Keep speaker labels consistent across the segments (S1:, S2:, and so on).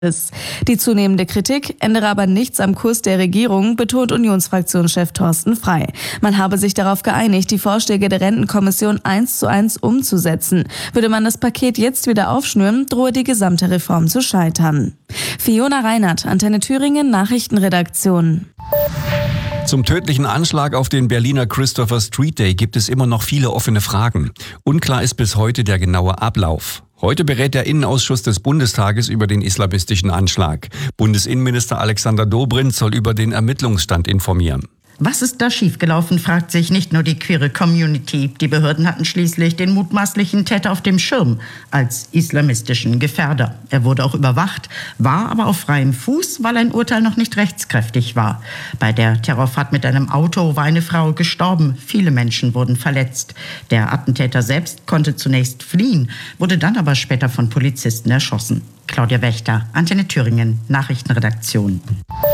S1: Die zunehmende Kritik ändere aber nichts am Kurs der Regierung, betont Unionsfraktionschef Thorsten Frey. Man habe sich darauf geeinigt, die Vorschläge der Rentenkommission 1:1 umzusetzen. Würde man das Paket jetzt wieder aufschnüren, drohe die gesamte Reform zu scheitern. Fiona Reinhardt, Antenne Thüringen, Nachrichtenredaktion.
S2: Zum tödlichen Anschlag auf den Berliner Christopher Street Day gibt es immer noch viele offene Fragen. Unklar ist bis heute der genaue Ablauf. Heute berät der Innenausschuss des Bundestages über den islamistischen Anschlag. Bundesinnenminister Alexander Dobrindt soll über den Ermittlungsstand informieren.
S3: Was ist da schiefgelaufen, fragt sich nicht nur die queere Community. Die Behörden hatten schließlich den mutmaßlichen Täter auf dem Schirm als islamistischen Gefährder. Er wurde auch überwacht, war aber auf freiem Fuß, weil ein Urteil noch nicht rechtskräftig war. Bei der Terrorfahrt mit einem Auto war eine Frau gestorben. Viele Menschen wurden verletzt. Der Attentäter selbst konnte zunächst fliehen, wurde dann aber später von Polizisten erschossen. Claudia Wächter, Antenne Thüringen, Nachrichtenredaktion.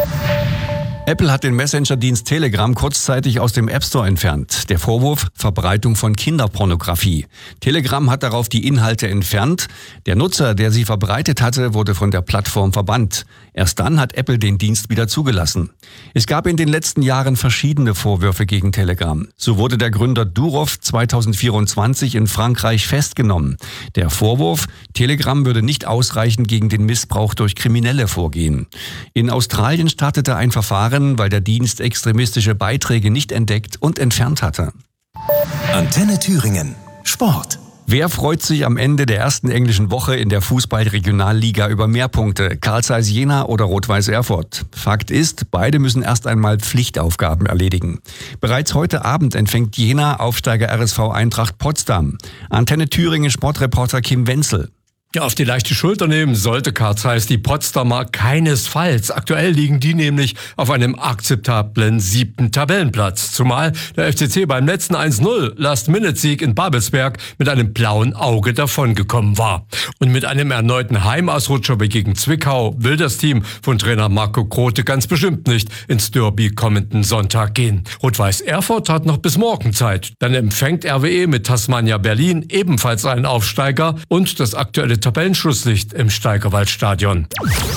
S2: Apple hat den Messenger-Dienst Telegram kurzzeitig aus dem App Store entfernt. Der Vorwurf: Verbreitung von Kinderpornografie. Telegram hat darauf die Inhalte entfernt. Der Nutzer, der sie verbreitet hatte, wurde von der Plattform verbannt. Erst dann hat Apple den Dienst wieder zugelassen. Es gab in den letzten Jahren verschiedene Vorwürfe gegen Telegram. So wurde der Gründer Durov 2024 in Frankreich festgenommen. Der Vorwurf: Telegram würde nicht ausreichend gegen den Missbrauch durch Kriminelle vorgehen. In Australien startete ein Verfahren, weil der Dienst extremistische Beiträge nicht entdeckt und entfernt hatte.
S4: Antenne Thüringen. Sport.
S2: Wer freut sich am Ende der ersten englischen Woche in der Fußball-Regionalliga über mehr Punkte? Carl Zeiss Jena oder Rot-Weiß Erfurt? Fakt ist, beide müssen erst einmal Pflichtaufgaben erledigen. Bereits heute Abend empfängt Jena Aufsteiger RSV Eintracht Potsdam. Antenne Thüringen Sportreporter Kim Wenzel.
S5: Ja, auf die leichte Schulter nehmen sollte Carl Zeiss die Potsdamer keinesfalls. Aktuell liegen die nämlich auf einem akzeptablen 7. Tabellenplatz. Zumal der FCC beim letzten 1:0 Last-Minute-Sieg in Babelsberg mit einem blauen Auge davongekommen war. Und mit einem erneuten Heimausrutscher gegen Zwickau will das Team von Trainer Marco Grote ganz bestimmt nicht ins Derby kommenden Sonntag gehen. Rot-Weiß Erfurt hat noch bis morgen Zeit. Dann empfängt RWE mit Tasmania Berlin ebenfalls einen Aufsteiger und das aktuelle Tabellenschlusslicht im Steigerwaldstadion.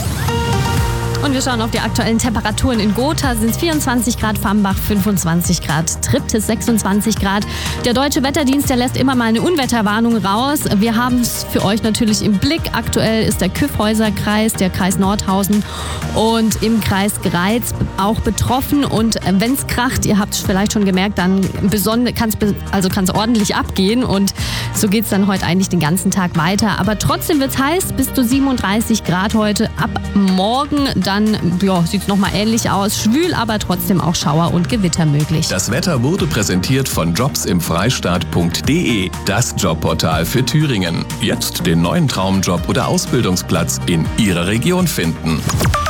S6: Und wir schauen auf die aktuellen Temperaturen. In Gotha sind es 24 Grad, Fambach 25 Grad, Triptis 26 Grad. Der Deutsche Wetterdienst, der lässt immer mal eine Unwetterwarnung raus. Wir haben es für euch natürlich im Blick. Aktuell ist der Kyffhäuser-Kreis, der Kreis Nordhausen und im Kreis Greiz auch betroffen. Und wenn es kracht, ihr habt es vielleicht schon gemerkt, dann kann es ordentlich abgehen. Und so geht es dann heute eigentlich den ganzen Tag weiter. Aber trotzdem wird es heiß, bis zu 37 Grad heute. Ab morgen dann sieht es nochmal ähnlich aus. Schwül, aber trotzdem auch Schauer und Gewitter möglich.
S4: Das Wetter wurde präsentiert von jobsimfreistaat.de, das Jobportal für Thüringen. Jetzt den neuen Traumjob oder Ausbildungsplatz in Ihrer Region finden.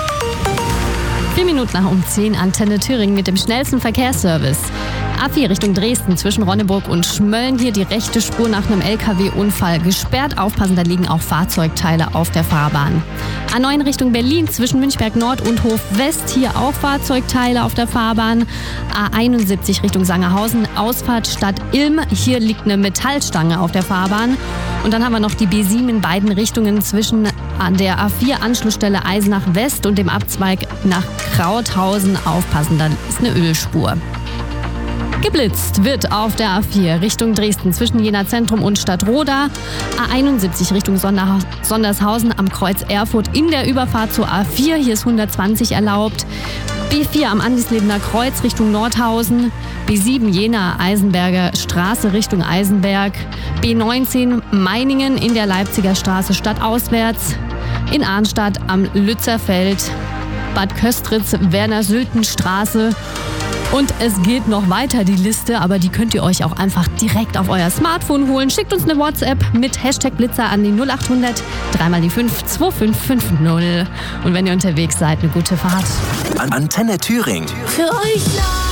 S6: 4 Minuten nach 10, Antenne Thüringen mit dem schnellsten Verkehrsservice. A4 Richtung Dresden zwischen Ronneburg und Schmölln. Hier die rechte Spur nach einem LKW-Unfall gesperrt. Aufpassen, da liegen auch Fahrzeugteile auf der Fahrbahn. A9 Richtung Berlin zwischen Münchberg Nord und Hof West. Hier auch Fahrzeugteile auf der Fahrbahn. A71 Richtung Sangerhausen, Ausfahrt Stadt Ilm. Hier liegt eine Metallstange auf der Fahrbahn. Und dann haben wir noch die B7 in beiden Richtungen zwischen der A4 Anschlussstelle Eisenach West und dem Abzweig nach Krauthausen. Aufpassen, da ist eine Ölspur. Geblitzt wird auf der A4 Richtung Dresden zwischen Jena Zentrum und Stadtroda. A71 Richtung Sondershausen am Kreuz Erfurt in der Überfahrt zur A4. Hier ist 120 erlaubt. B4 am Andislebener Kreuz Richtung Nordhausen. B7 Jena Eisenberger Straße Richtung Eisenberg. B19 Meiningen in der Leipziger Straße stadtauswärts. In Arnstadt am Lützerfeld. Bad Köstritz Werner-Sülten-Straße. Und es geht noch weiter, die Liste, aber die könnt ihr euch auch einfach direkt auf euer Smartphone holen. Schickt uns eine WhatsApp mit Hashtag Blitzer an die 0800 3x5 2550. Und wenn ihr unterwegs seid, eine gute Fahrt.
S4: Antenne Thüringen.
S7: Für euch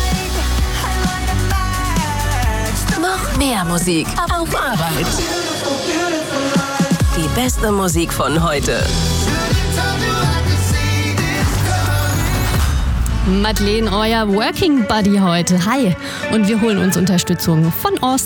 S7: noch mehr Musik auf Arbeit. Die beste Musik von heute.
S6: Madeleine, euer Working Buddy heute. Hi. Und wir holen uns Unterstützung von Ost.